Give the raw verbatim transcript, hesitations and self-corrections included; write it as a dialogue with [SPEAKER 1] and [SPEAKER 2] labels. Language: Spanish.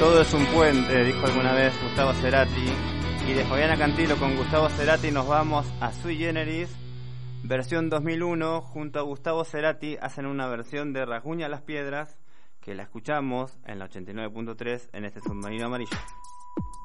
[SPEAKER 1] Todo es un puente, dijo alguna vez Gustavo Cerati. Y de Fabiana Cantilo con Gustavo Cerati nos vamos a Sui Generis, versión dos mil uno. Junto a Gustavo Cerati hacen una versión de Rasguña las Piedras, que la escuchamos en la ochenta y nueve punto tres en este submarino amarillo.